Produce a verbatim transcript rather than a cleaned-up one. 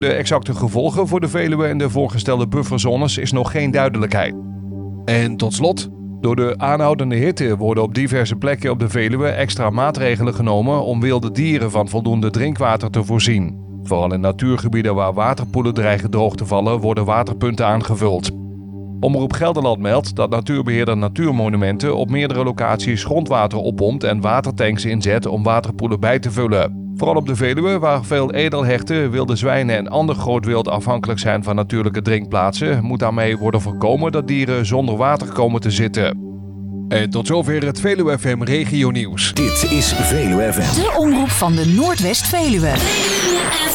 De exacte gevolgen voor de Veluwe en de voorgestelde bufferzones is nog geen duidelijkheid. En tot slot, door de aanhoudende hitte worden op diverse plekken op de Veluwe extra maatregelen genomen om wilde dieren van voldoende drinkwater te voorzien. Vooral in natuurgebieden waar waterpoelen dreigen droog te vallen worden waterpunten aangevuld. Omroep Gelderland meldt dat natuurbeheerder Natuurmonumenten op meerdere locaties grondwater oppompt en watertanks inzet om waterpoelen bij te vullen. Vooral op de Veluwe, waar veel edelherten, wilde zwijnen en ander groot wild afhankelijk zijn van natuurlijke drinkplaatsen, moet daarmee worden voorkomen dat dieren zonder water komen te zitten. En tot zover het Veluwe F M Regio Nieuws. Dit is Veluwe F M. De omroep van de Noordwest-Veluwe.